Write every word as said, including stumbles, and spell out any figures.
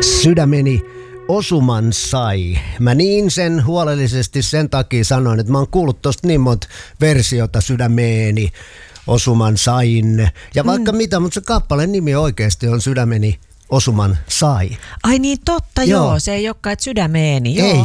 Sydämeni osuman sai. Mä niin sen huolellisesti sen takia sanoin, että mä oon kuullut tosta niin monta versiota Sydämeeni osuman sain. Ja vaikka mm. mitä, mutta se kappaleen nimi oikeasti on Sydämeni osuman sai. Ai niin totta, joo. joo. Se ei olekaan, että Sydämeeni. Joo. Ei.